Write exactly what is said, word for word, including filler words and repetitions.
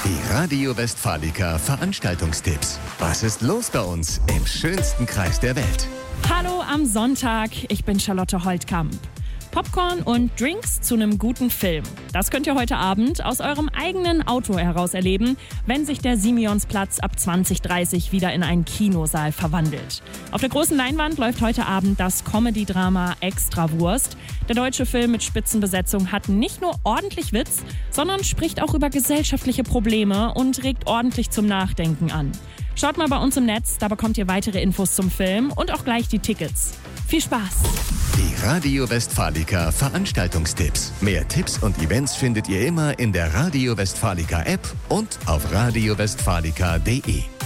Die Radio Westfalica Veranstaltungstipps. Was ist los bei uns im schönsten Kreis der Welt? Hallo am Sonntag, ich bin Charlotte Holtkamp. Popcorn und Drinks zu einem guten Film. Das könnt ihr heute Abend aus eurem eigenen Auto heraus erleben, wenn sich der Simeonsplatz ab zwanzig dreißig wieder in einen Kinosaal verwandelt. Auf der großen Leinwand läuft heute Abend das Comedy-Drama Extrawurst. Der deutsche Film mit Spitzenbesetzung hat nicht nur ordentlich Witz, sondern spricht auch über gesellschaftliche Probleme und regt ordentlich zum Nachdenken an. Schaut mal bei uns im Netz, da bekommt ihr weitere Infos zum Film und auch gleich die Tickets. Viel Spaß! Die Radio Westfalica Veranstaltungstipps. Mehr Tipps und Events findet ihr immer in der Radio Westfalica App und auf radio westfalica punkt de.